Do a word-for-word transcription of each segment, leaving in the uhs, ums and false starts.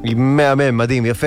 מהמם, מדהים, יפה.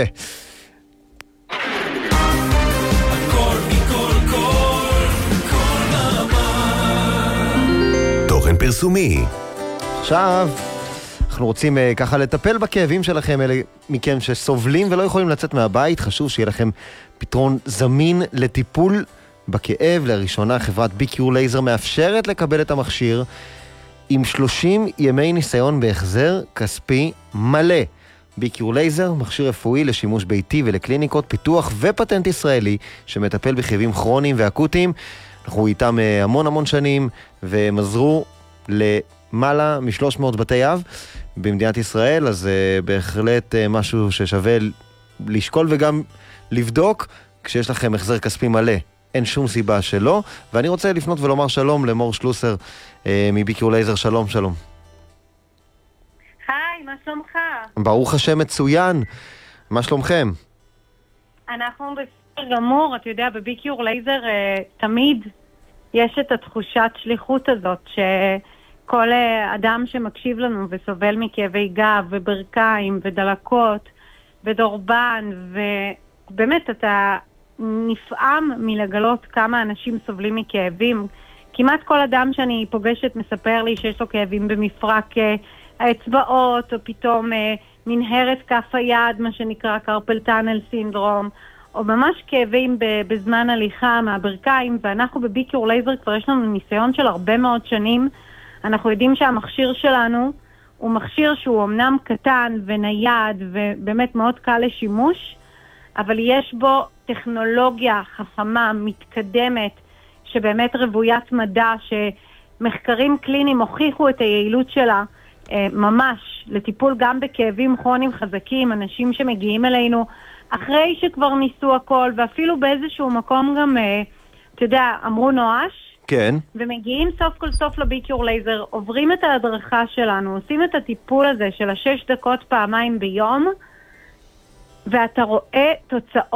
תוכן פרסומי. עכשיו אנחנו רוצים uh, ככה לטפל בכאבים שלכם, אלה מכם שסובלים ולא יכולים לצאת מהבית. חשוב שיהיה לכם פתרון זמין לטיפול בכאב. לראשונה חברת ביקיור לייזר מאפשרת לקבל את המכשיר עם שלושים ימי ניסיון בהחזר כספי מלא. ביקיור לייזר, מכשיר רפואי לשימוש ביתי ולקליניקות, פיתוח ופטנט ישראלי שמטפל בכאבים כרוניים ואקוטיים. אנחנו איתם uh, המון המון שנים והם עזרו למעלה מ-שלוש מאות בתי אב במדינת ישראל, אז uh, בהחלט uh, משהו ששווה לשקול וגם לבדוק. כשיש לכם החזר כספי מלא, אין שום סיבה שלא. ואני רוצה לפנות ולומר שלום למור שלוסר uh, מביקיור לייזר. שלום, שלום. היי, מה שלומך? ברוך השם, מצוין. מה שלומכם? אנחנו בסדר גמור. אתה יודע, בביקיור לייזר uh, תמיד יש את התחושת שליחות הזאת שכל אדם שמקשיב לנו וסובל מכאבי גב וברכיים ודלקות ודורבן, ובאמת אתה נפעם מלגלות כמה אנשים סובלים מכאבים. כמעט כל אדם שאני פוגשת מספר לי שיש לו כאבים במפרק האצבעות, או פתאום מנהרת כף היד, מה שנקרא קרפל טאנל סינדרום, או ממש כאבים בזמן הליכה מהברכיים. ואנחנו בביקיור לייזר כבר יש לנו ניסיון של הרבה מאוד שנים. אנחנו יודעים שהמכשיר שלנו הוא מכשיר שהוא אמנם קטן ונייד ובאמת מאוד קל לשימוש, אבל יש בו טכנולוגיה חכמה, מתקדמת, שבאמת רוויית מדע, שמחקרים קליניים הוכיחו את היעילות שלה ממש לטיפול גם בכאבים כרוניים חזקים, אנשים שמגיעים אלינו אחרי שכבר ניסו הכל, ואפילו באיזשהו מקום גם, אתה יודע, אמרו נואש, כן. ומגיעים סוף כל סוף לביקיור לייזר, עוברים את ההדרכה שלנו, עושים את הטיפול הזה של השש דקות פעמיים ביום, ואתה רואה תוצאות